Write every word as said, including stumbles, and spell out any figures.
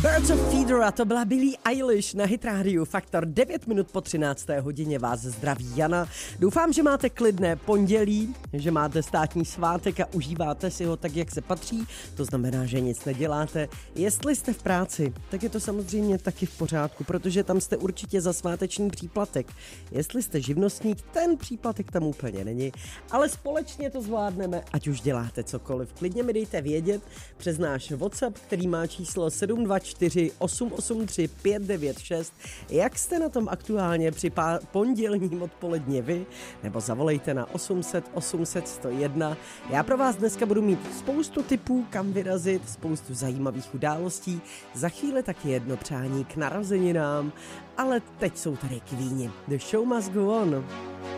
Birds of Feather, a to byla Billie Eilish na Hit Radio Faktor. devět minut po třinácté hodině vás zdraví Jana. Doufám, že máte klidné pondělí, že máte státní svátek a užíváte si ho tak, jak se patří. To znamená, že nic neděláte. Jestli jste v práci, tak je to samozřejmě taky v pořádku, protože tam jste určitě za sváteční příplatek. Jestli jste živnostník, ten příplatek tam úplně není, ale společně to zvládneme, ať už děláte cokoliv. Klidně mi dejte vědět přes náš WhatsApp, který má číslo sedm dva čtyři osm osm tři pět devět šest. Jak jste na tom aktuálně při pá- pondělním odpoledně vy? Nebo zavolejte na osm set osm set sto jedna. Já pro vás dneska budu mít spoustu tipů, kam vyrazit, spoustu zajímavých událostí. Za chvíli taky jedno přání k narozeninám, ale teď jsou tady Queeni. The show must go on.